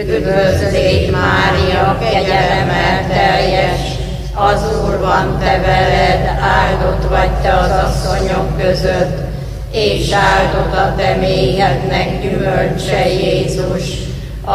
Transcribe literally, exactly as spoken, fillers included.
Üdvözl légy Mária, kegyelemmel teljes, az Úr van te veled, áldott vagy te az asszonyok között, és áldott a te méhednek gyümölcse Jézus.